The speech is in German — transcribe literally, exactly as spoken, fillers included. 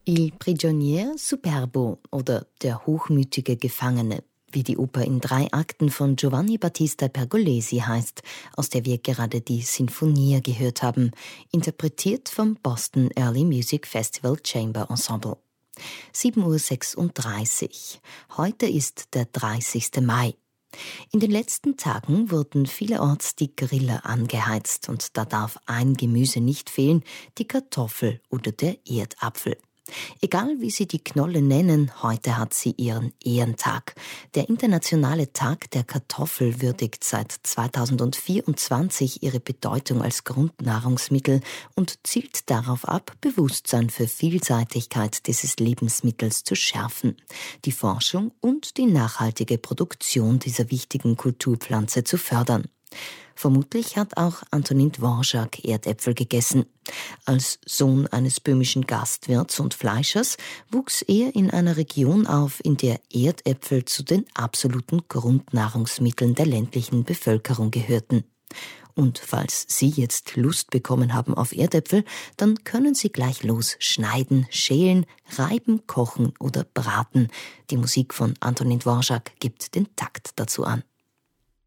Il Prigionier Superbo oder Der hochmütige Gefangene, wie die Oper in drei Akten von Giovanni Battista Pergolesi heißt, aus der wir gerade die Sinfonia gehört haben, interpretiert vom Boston Early Music Festival Chamber Ensemble. sieben Uhr sechsunddreißig. Heute ist der dreißigste Mai. In den letzten Tagen wurden vielerorts die Griller angeheizt und da darf ein Gemüse nicht fehlen, die Kartoffel oder der Erdapfel. Egal wie Sie die Knolle nennen, heute hat sie ihren Ehrentag. Der internationale Tag der Kartoffel würdigt seit zweitausendvierundzwanzig ihre Bedeutung als Grundnahrungsmittel und zielt darauf ab, Bewusstsein für Vielseitigkeit dieses Lebensmittels zu schärfen, die Forschung und die nachhaltige Produktion dieser wichtigen Kulturpflanze zu fördern. Vermutlich hat auch Antonin Dvorak Erdäpfel gegessen. Als Sohn eines böhmischen Gastwirts und Fleischers wuchs er in einer Region auf, in der Erdäpfel zu den absoluten Grundnahrungsmitteln der ländlichen Bevölkerung gehörten. Und falls Sie jetzt Lust bekommen haben auf Erdäpfel, dann können Sie gleich los schneiden, schälen, reiben, kochen oder braten. Die Musik von Antonin Dvorak gibt den Takt dazu an.